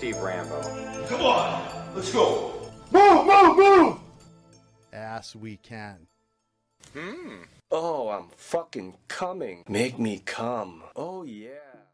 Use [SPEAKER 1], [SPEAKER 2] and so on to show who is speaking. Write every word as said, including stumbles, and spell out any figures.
[SPEAKER 1] Steve Rambo.
[SPEAKER 2] Come on, let's go.
[SPEAKER 3] Move, move, move! Ass we can.
[SPEAKER 4] Hmm. Oh, I'm fucking coming. Make me come. Oh, yeah.